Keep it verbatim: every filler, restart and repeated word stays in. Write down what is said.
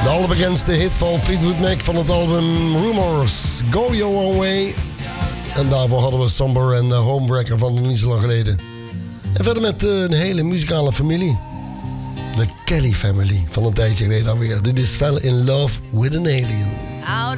allerbekendste hit van Fleetwood Mac van het album Rumors, Go Your Own Way. En daarvoor hadden we Somber en Homebreaker van niet zo lang geleden. En verder met uh, een hele muzikale familie. De Kelly Family van een tijdje geleden alweer. Dit is Fell in Love with an Alien. Out